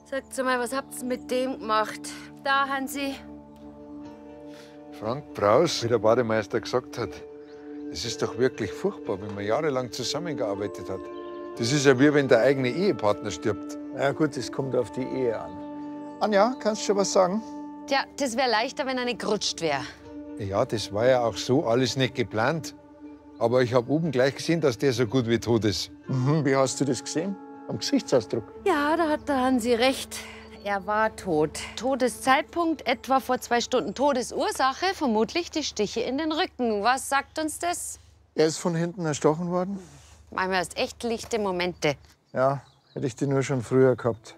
Sagt mal, was habt's mit dem gemacht? Da, Hansi. Frank Braus, wie der Bademeister gesagt hat, es ist doch wirklich furchtbar, wenn man jahrelang zusammengearbeitet hat. Das ist ja wie wenn der eigene Ehepartner stirbt. Ja gut, es kommt auf die Ehe an. Anja, kannst du schon was sagen? Tja, das wäre leichter, wenn er nicht gerutscht wäre. Ja, das war ja auch so alles nicht geplant. Aber ich habe oben gleich gesehen, dass der so gut wie tot ist. Mhm, wie hast du das gesehen? Am Gesichtsausdruck? Ja, da hat der Hansi recht. Er war tot. Todeszeitpunkt etwa vor 2 Stunden. Todesursache vermutlich die Stiche in den Rücken. Was sagt uns das? Er ist von hinten erstochen worden? Manchmal erst echt lichte Momente. Ja, hätte ich die nur schon früher gehabt.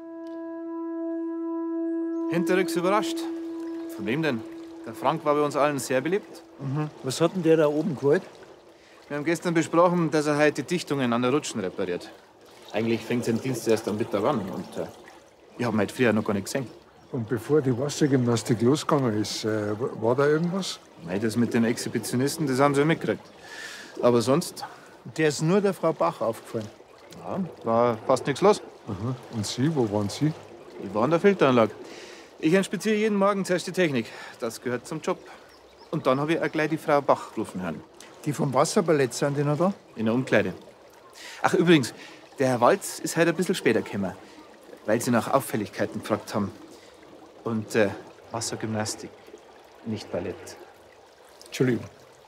Hinterrücks überrascht. Von wem denn? Der Frank war bei uns allen sehr beliebt. Mhm. Was hat denn der da oben gewollt? Wir haben gestern besprochen, dass er heute die Dichtungen an der Rutschen repariert. Eigentlich fängt sein Dienst erst am Mittag an und ich habe ihn heute früher noch gar nicht gesehen. Und bevor die Wassergymnastik losgegangen ist, war da irgendwas? Nein, das mit den Exhibitionisten, das haben sie ja mitgekriegt. Aber sonst, Der ist nur der Frau Bach aufgefallen. ja, war fast nichts los. Aha. Und Sie, wo waren Sie? Ich war an der Filteranlage. Ich inspiziere jeden Morgen zuerst die Technik. Das gehört zum Job. Und dann habe ich auch gleich die Frau Bach rufen hören. Die vom Wasserballett, sind die noch da? In der Umkleide. Ach, übrigens, der Herr Walz ist heute ein bisschen später gekommen, weil Sie nach Auffälligkeiten gefragt haben. Und Wassergymnastik, nicht Ballett. Entschuldigung.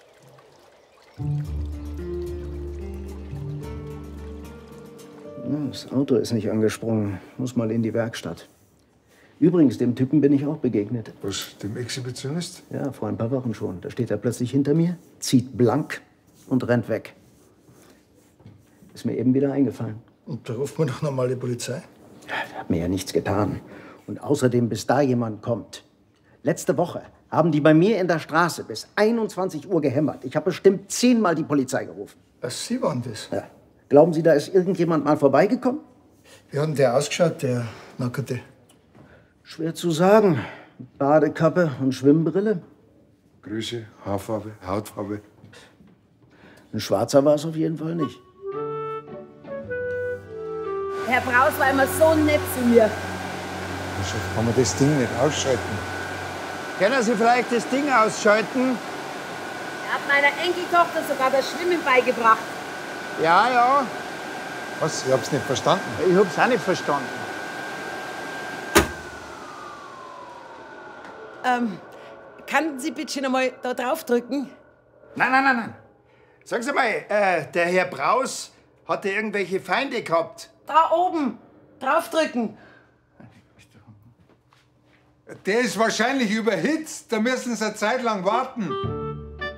Das Auto ist nicht angesprungen. Muss mal in die Werkstatt. Übrigens, dem Typen bin ich auch begegnet. Was, dem Exhibitionist? Ja, vor ein paar Wochen schon. Da steht er plötzlich hinter mir, zieht blank und rennt weg. Ist mir eben wieder eingefallen. Und da ruft man doch noch mal die Polizei. Hat mir ja nichts getan. Und außerdem, bis da jemand kommt. Letzte Woche haben die bei mir in der Straße bis 21 Uhr gehämmert. Ich habe bestimmt 10-mal die Polizei gerufen. Was, Sie waren das? Ja. Glauben Sie, da ist irgendjemand mal vorbeigekommen? Wie hat denn der ausgeschaut, der Nackerte? Schwer zu sagen. Badekappe und Schwimmbrille. Größe, Haarfarbe, Hautfarbe. Ein Schwarzer war es auf jeden Fall nicht. Herr Braus war immer so nett zu mir. Also kann man das Ding nicht ausschalten? Können Sie vielleicht das Ding ausschalten? Er hat meiner Enkeltochter sogar das Schwimmen beigebracht. Ja, ja. Was? Ich hab's nicht verstanden. Ich hab's auch nicht verstanden. Kann Sie bitte noch mal da drauf drücken? Nein. Sagen Sie mal, der Herr Braus hatte irgendwelche Feinde gehabt? Da oben. Draufdrücken. Der ist wahrscheinlich überhitzt. Da müssen Sie eine Zeit lang warten.